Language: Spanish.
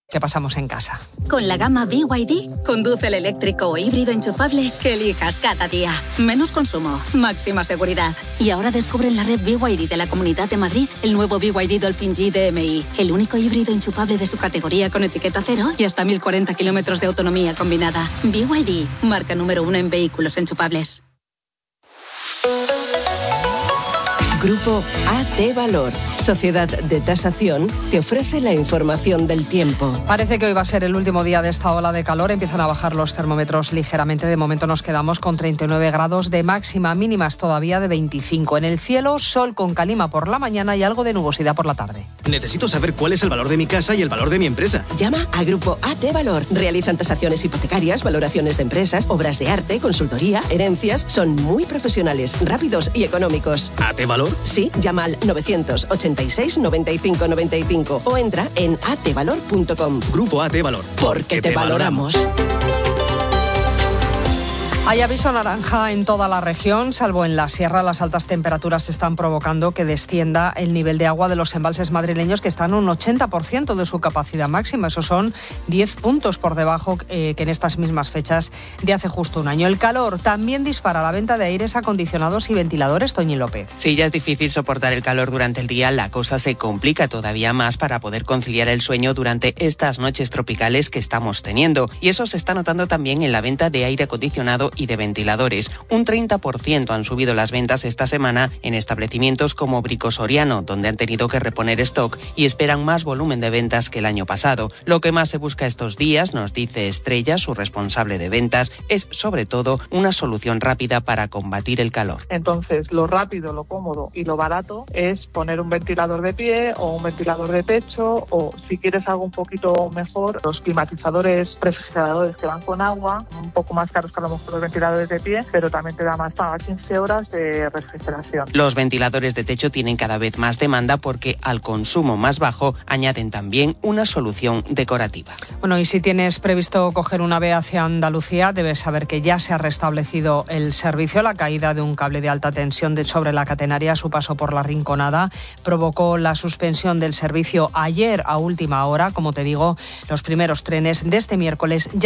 que pasamos en casa. Con la gama BYD, conduce el eléctrico o híbrido enchufable que elijas cada día. Menos consumo, máxima seguridad. Y ahora descubre en la red BYD de la Comunidad de Madrid el nuevo BYD Dolphin G DMI, el único híbrido enchufable de su categoría con etiqueta cero y hasta 1040 kilómetros de autonomía combinada. BYD, marca número 1 en vehículos enchufables. Grupo AT Valor, Sociedad de Tasación, te ofrece la información del tiempo. Parece que hoy va a ser el último día de esta ola de calor. Empiezan a bajar los termómetros ligeramente. De momento nos quedamos con 39 grados de máxima, mínimas todavía de 25. En el cielo, sol con calima por la mañana y algo de nubosidad por la tarde. Necesito saber cuál es el valor de mi casa y el valor de mi empresa. Llama a Grupo AT Valor. Realizan tasaciones hipotecarias, valoraciones de empresas, obras de arte, consultoría, herencias. Son muy profesionales, rápidos y económicos. ¿AT Valor? Sí, llama al 986 95 95 o entra en atvalor.com. Grupo AT Valor. Porque te valoramos. Hay aviso naranja en toda la región, salvo en la sierra. Las altas temperaturas están provocando que descienda el nivel de agua de los embalses madrileños, que están un 80% de su capacidad máxima. Esos son 10 puntos por debajo que en estas mismas fechas de hace justo un año. El calor también dispara la venta de aires acondicionados y ventiladores, Toñi López. Si ya es difícil soportar el calor durante el día, la cosa se complica todavía más para poder conciliar el sueño durante estas noches tropicales que estamos teniendo. Y eso se está notando también en la venta de aire acondicionado y de ventiladores. Un 30% han subido las ventas esta semana en establecimientos como Brico Soriano, donde han tenido que reponer stock y esperan más volumen de ventas que el año pasado. Lo que más se busca estos días, nos dice Estrella, su responsable de ventas, es sobre todo una solución rápida para combatir el calor. Entonces, lo rápido, lo cómodo y lo barato es poner un ventilador de pie o un ventilador de techo, o si quieres algo un poquito mejor, los climatizadores refrigeradores que van con agua, un poco más caros que a lo mejor los ventiladores de pie, pero también te da más hasta 15 horas de refrigeración. Los ventiladores de techo tienen cada vez más demanda porque al consumo más bajo añaden también una solución decorativa. Bueno, y si tienes previsto coger un AVE hacia Andalucía, debes saber que ya se ha restablecido el servicio. La caída de un cable de alta tensión sobre la catenaria a su paso por la Rinconada provocó la suspensión del servicio ayer a última hora. Como te digo, los primeros trenes de este miércoles ya